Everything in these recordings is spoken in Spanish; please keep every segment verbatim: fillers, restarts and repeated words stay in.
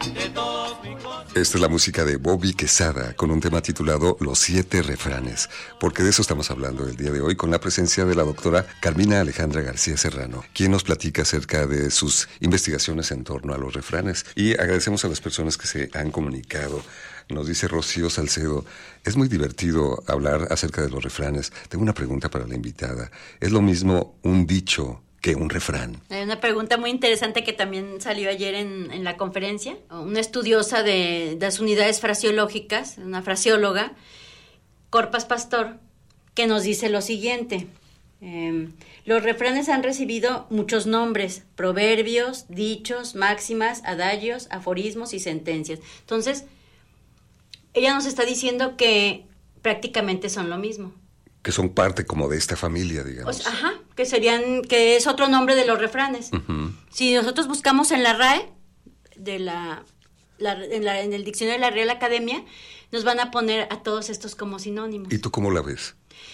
Esta es la música de Bobby Quesada con un tema titulado Los Siete Refranes, porque de eso estamos hablando el día de hoy con la presencia de la doctora Carmina Alejandra García Serrano, quien nos platica acerca de sus investigaciones en torno a los refranes. Y agradecemos a las personas que se han comunicado. Nos dice Rocío Salcedo, es muy divertido hablar acerca de los refranes. Tengo una pregunta para la invitada. ¿Es lo mismo un dicho que un refrán? Hay una pregunta muy interesante que también salió ayer en, en la conferencia. Una estudiosa de, de las unidades fraseológicas, una fraseóloga, Corpas Pastor, que nos dice lo siguiente. Eh, los refranes han recibido muchos nombres: proverbios, dichos, máximas, adagios, aforismos y sentencias. Entonces, ella nos está diciendo que prácticamente son lo mismo. Que son parte como de esta familia, digamos. O sea, ajá, que serían, que es otro nombre de los refranes. Uh-huh. Si nosotros buscamos en la R A E, de la, la, en, la, en el diccionario de la Real Academia, nos van a poner a todos estos como sinónimos. ¿Y tú cómo la ves?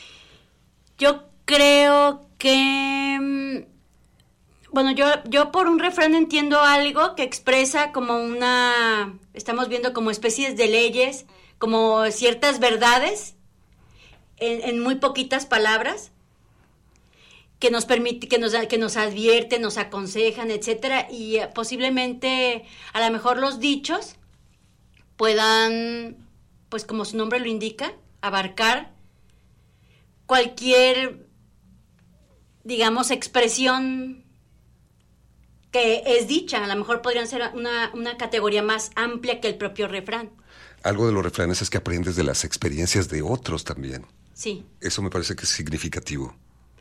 Yo creo que, bueno, yo, yo por un refrán entiendo algo que expresa como una, estamos viendo como especies de leyes, como ciertas verdades, En, en muy poquitas palabras, que nos permite, que nos, que nos advierten, nos aconsejan, etcétera, y uh, posiblemente a lo mejor los dichos puedan, pues como su nombre lo indica, abarcar cualquier, digamos, expresión que es dicha. A lo mejor podrían ser una, una categoría más amplia que el propio refrán. Algo de los refranes es que aprendes de las experiencias de otros también. Sí. Eso me parece que es significativo.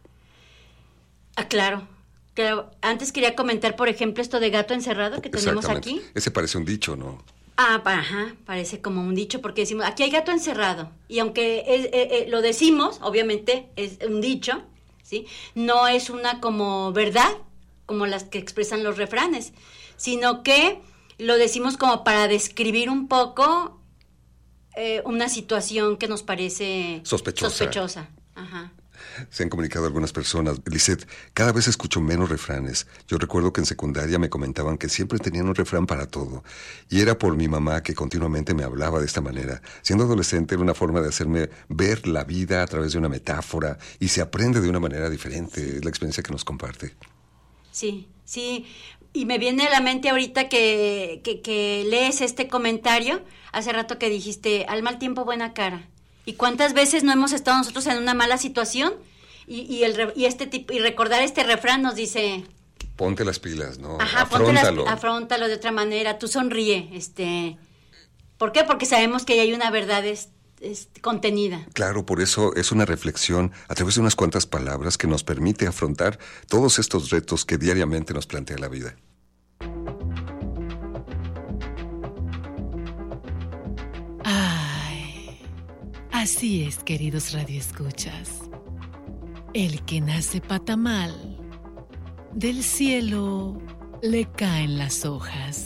Ah, claro. claro. Antes quería comentar, por ejemplo, esto de gato encerrado que tenemos aquí. Ese parece un dicho, ¿no? Ah, ajá, parece como un dicho porque decimos, aquí hay gato encerrado. Y aunque es, eh, eh, lo decimos, obviamente es un dicho, ¿sí? No es una como verdad, como las que expresan los refranes, sino que lo decimos como para describir un poco Eh, una situación que nos parece sospechosa. sospechosa. Ajá. Se han comunicado algunas personas. Lisette, cada vez escucho menos refranes. Yo recuerdo que en secundaria me comentaban que siempre tenían un refrán para todo. Y era por mi mamá que continuamente me hablaba de esta manera. Siendo adolescente era una forma de hacerme ver la vida a través de una metáfora y se aprende de una manera diferente. Es la experiencia que nos comparte. Sí, sí. Y me viene a la mente ahorita que, que, que lees este comentario, hace rato que dijiste, al mal tiempo buena cara. ¿Y cuántas veces no hemos estado nosotros en una mala situación? Y, y, el, y, este tipo, y recordar este refrán nos dice... Ponte las pilas, ¿no? Ajá, afróntalo. Las, afróntalo de otra manera, tú sonríe. Este, ¿por qué? Porque sabemos que hay una verdad es, es contenida. Claro, por eso es una reflexión a través de unas cuantas palabras que nos permite afrontar todos estos retos que diariamente nos plantea la vida. Ay, así es, queridos radioescuchas. El que nace patamal, del cielo le caen las hojas.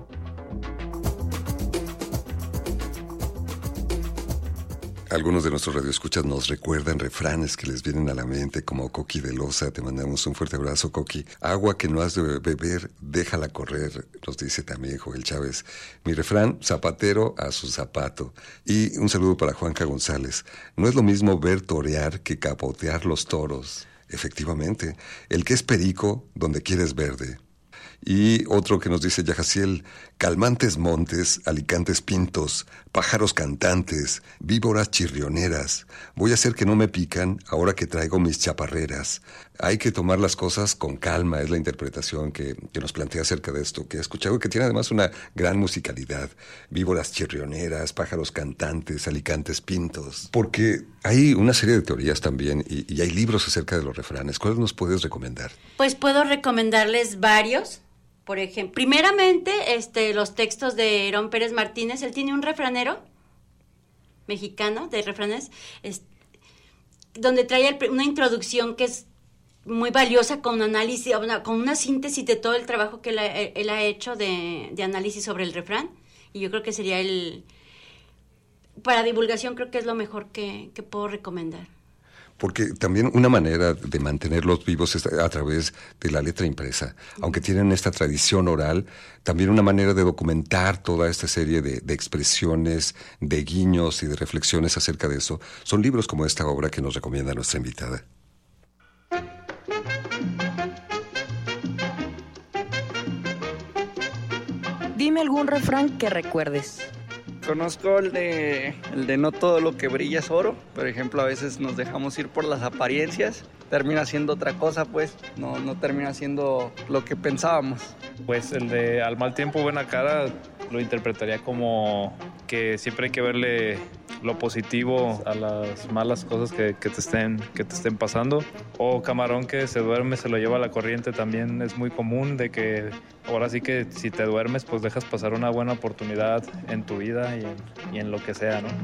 Algunos de nuestros radioescuchas nos recuerdan refranes que les vienen a la mente, como Coqui de Loza. Te mandamos un fuerte abrazo, Coqui. Agua que no has de beber, déjala correr, nos dice también Joel Chávez. Mi refrán, zapatero a su zapato. Y un saludo para Juanca González. No es lo mismo ver torear que capotear los toros. Efectivamente, el que es perico, donde quieres verde. Y otro que nos dice Yajaciel, calmantes montes, alicantes pintos, pájaros cantantes, víboras chirrioneras. Voy a hacer que no me pican ahora que traigo mis chaparreras. Hay que tomar las cosas con calma, es la interpretación que, que nos plantea acerca de esto, que he escuchado y que tiene además una gran musicalidad. Víboras chirrioneras, pájaros cantantes, alicantes pintos. Porque hay una serie de teorías también y, y hay libros acerca de los refranes. ¿Cuáles nos puedes recomendar? Pues puedo recomendarles varios. Por ejemplo, primeramente, este, los textos de Herón Pérez Martínez. Él tiene un refranero mexicano de refranes, es, donde trae el, una introducción que es muy valiosa con análisis, una, con una síntesis de todo el trabajo que él, él ha hecho de, de análisis sobre el refrán. Y yo creo que sería el, para divulgación creo que es lo mejor que, que puedo recomendar. Porque también una manera de mantenerlos vivos es a través de la letra impresa. Aunque tienen esta tradición oral, también una manera de documentar toda esta serie de, de expresiones, de guiños y de reflexiones acerca de eso, son libros como esta obra que nos recomienda nuestra invitada. Dime algún refrán que recuerdes. Conozco el de, el de no todo lo que brilla es oro. Por ejemplo, a veces nos dejamos ir por las apariencias. Termina siendo otra cosa, pues. No, no termina siendo lo que pensábamos. Pues el de al mal tiempo, buena cara, lo interpretaría como que siempre hay que verle lo positivo a las malas cosas que, que, te estén, que te estén pasando. O camarón que se duerme, se lo lleva a la corriente, también es muy común de que ahora sí que si te duermes, pues dejas pasar una buena oportunidad en tu vida y en, y en lo que sea, ¿no?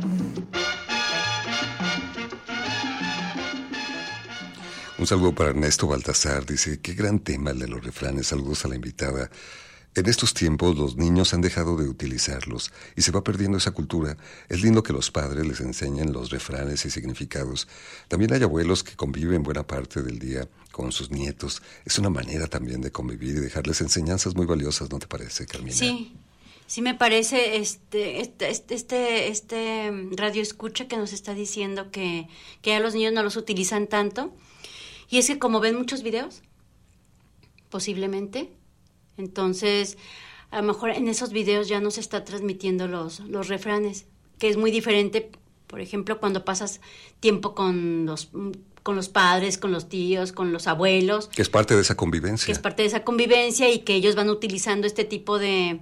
Un saludo para Ernesto Baltasar, dice, qué gran tema el de los refranes, saludos a la invitada. En estos tiempos los niños han dejado de utilizarlos y se va perdiendo esa cultura. Es lindo que los padres les enseñen los refranes y significados. También hay abuelos que conviven buena parte del día con sus nietos. Es una manera también de convivir y dejarles enseñanzas muy valiosas, ¿no te parece, Carmina? Sí, sí me parece este este este este, este radio escucha que nos está diciendo que, que ya los niños no los utilizan tanto. Y es que como ven muchos videos, posiblemente, entonces a lo mejor en esos videos ya no se está transmitiendo los, los refranes, que es muy diferente, por ejemplo, cuando pasas tiempo con los, con los padres, con los tíos, con los abuelos. Que es parte de esa convivencia. Que es parte de esa convivencia y que ellos van utilizando este tipo de,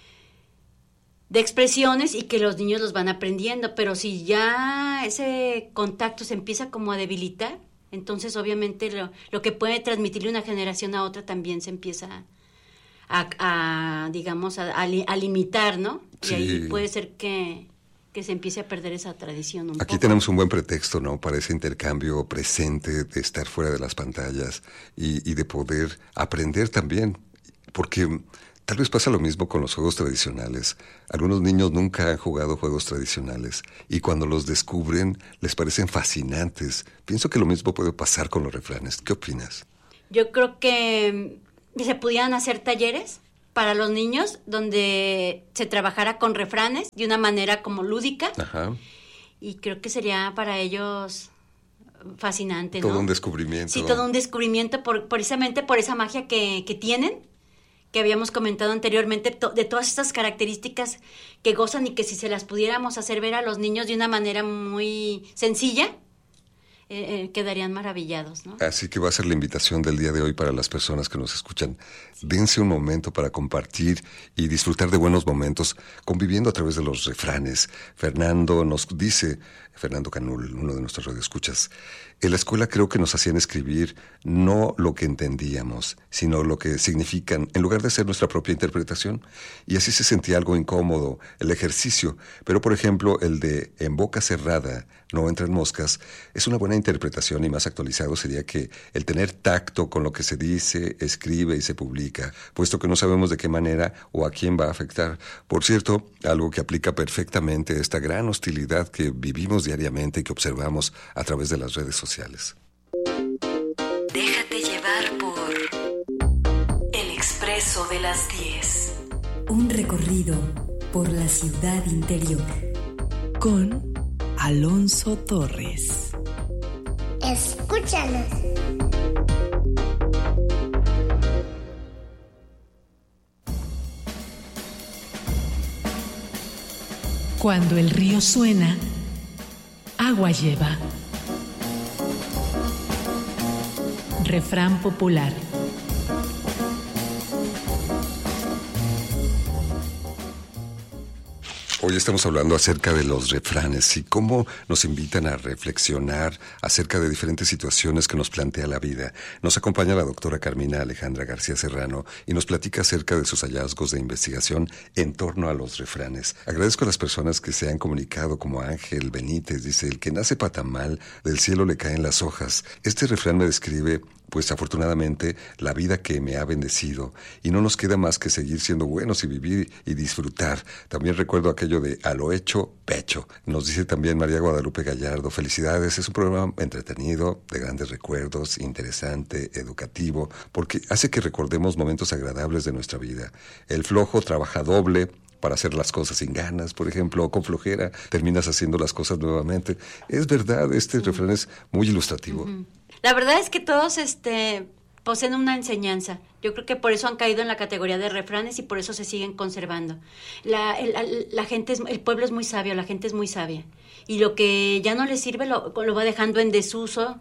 de expresiones y que los niños los van aprendiendo. Pero si ya ese contacto se empieza como a debilitar, entonces obviamente lo, lo que puede transmitirle una generación a otra también se empieza a, a digamos, a, a, li, a limitar, ¿no? Sí. Y ahí puede ser que, que se empiece a perder esa tradición un Aquí poco. tenemos un buen pretexto, ¿no? Para ese intercambio presente, de estar fuera de las pantallas y, y de poder aprender también, porque tal vez pasa lo mismo con los juegos tradicionales. Algunos niños nunca han jugado juegos tradicionales y cuando los descubren les parecen fascinantes. Pienso que lo mismo puede pasar con los refranes. ¿Qué opinas? Yo creo que se pudieran hacer talleres para los niños donde se trabajara con refranes de una manera como lúdica. Ajá. Y creo que sería para ellos fascinante, ¿no? Todo un descubrimiento. Sí, todo un descubrimiento por, precisamente por esa magia que, que tienen, que habíamos comentado anteriormente, to, de todas estas características que gozan y que si se las pudiéramos hacer ver a los niños de una manera muy sencilla, eh, eh, quedarían maravillados, ¿no? Así que va a ser la invitación del día de hoy para las personas que nos escuchan. Dense un momento para compartir y disfrutar de buenos momentos conviviendo a través de los refranes. Fernando nos dice, Fernando Canul, uno de nuestros radioescuchas, en la escuela creo que nos hacían escribir no lo que entendíamos, sino lo que significan, en lugar de hacer nuestra propia interpretación. Y así se sentía algo incómodo el ejercicio. Pero, por ejemplo, el de en boca cerrada no entran moscas, es una buena interpretación y más actualizado sería que el tener tacto con lo que se dice, escribe y se publica, puesto que no sabemos de qué manera o a quién va a afectar. Por cierto, algo que aplica perfectamente esta gran hostilidad que vivimos diariamente y que observamos a través de las redes sociales. Déjate llevar por El Expreso de las diez. Un recorrido por la ciudad interior. Con Alonso Torres. Escúchanos. Cuando el río suena, agua lleva. Refrán popular. Hoy estamos hablando acerca de los refranes y cómo nos invitan a reflexionar acerca de diferentes situaciones que nos plantea la vida. Nos acompaña la doctora Carmina Alejandra García Serrano y nos platica acerca de sus hallazgos de investigación en torno a los refranes. Agradezco a las personas que se han comunicado, como Ángel Benítez, dice, el que nace patamal, del cielo le caen las hojas. Este refrán me describe pues afortunadamente la vida que me ha bendecido y no nos queda más que seguir siendo buenos y vivir y disfrutar. También recuerdo aquello de a lo hecho, pecho. Nos dice también María Guadalupe Gallardo, felicidades, es un programa entretenido, de grandes recuerdos, interesante, educativo, porque hace que recordemos momentos agradables de nuestra vida. El flojo trabaja doble para hacer las cosas sin ganas, por ejemplo, o con flojera, terminas haciendo las cosas nuevamente. Es verdad, este sí. refrán es muy ilustrativo. Uh-huh. La verdad es que todos este, poseen una enseñanza. Yo creo que por eso han caído en la categoría de refranes y por eso se siguen conservando. La, el, la, la gente es, el pueblo es muy sabio, la gente es muy sabia. Y lo que ya no le sirve lo, lo va dejando en desuso,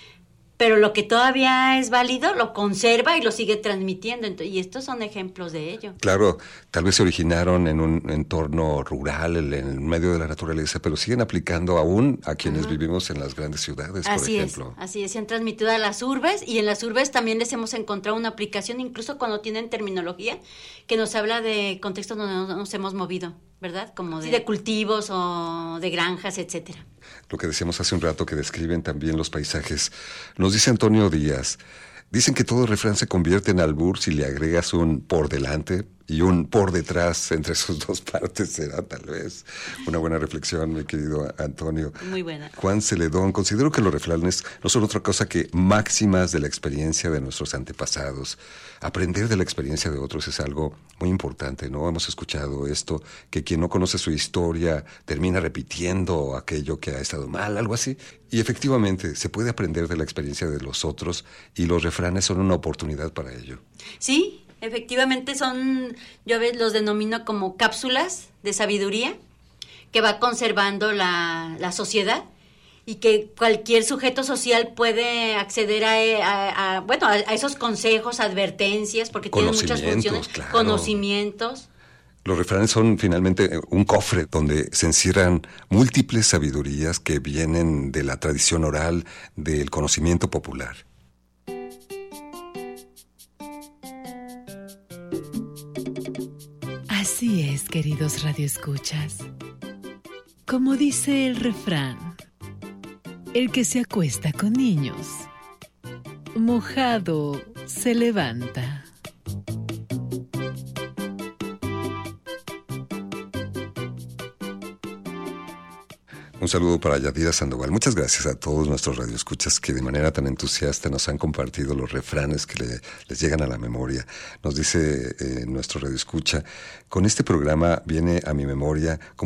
pero lo que todavía es válido lo conserva y lo sigue transmitiendo. Y estos son ejemplos de ello. Claro, tal vez se originaron en un entorno rural, en el medio de la naturaleza, pero siguen aplicando aún a quienes uh-huh. vivimos en las grandes ciudades, así por ejemplo. Es, así es, se han transmitido a las urbes y en las urbes también les hemos encontrado una aplicación, incluso cuando tienen terminología que nos habla de contextos donde nos hemos movido, ¿verdad? Como de, sí, de cultivos o de granjas, etcétera. Lo que decíamos hace un rato, que describen también los paisajes. Nos dice Antonio Díaz, dicen que todo refrán se convierte en albur si le agregas un por delante y un por detrás entre sus dos partes. Será tal vez una buena reflexión, mi querido Antonio. Muy buena. Juan Celedón, considero que los refranes no son otra cosa que máximas de la experiencia de nuestros antepasados. Aprender de la experiencia de otros es algo muy importante, ¿no? Hemos escuchado esto, que quien no conoce su historia termina repitiendo aquello que ha estado mal, algo así. Y efectivamente, se puede aprender de la experiencia de los otros y los refranes son una oportunidad para ello. Sí, efectivamente son, yo los denomino como cápsulas de sabiduría que va conservando la, la sociedad y que cualquier sujeto social puede acceder a, a, a bueno, a, a esos consejos, advertencias, porque tienen muchas funciones, claro. Conocimientos. Los refranes son finalmente un cofre donde se encierran múltiples sabidurías que vienen de la tradición oral, del conocimiento popular. Así es, queridos radioescuchas. Como dice el refrán, el que se acuesta con niños, mojado se levanta. Un saludo para Yadira Sandoval. Muchas gracias a todos nuestros radioescuchas que de manera tan entusiasta nos han compartido los refranes que le, les llegan a la memoria. Nos dice eh, nuestro radioescucha, con este programa viene a mi memoria como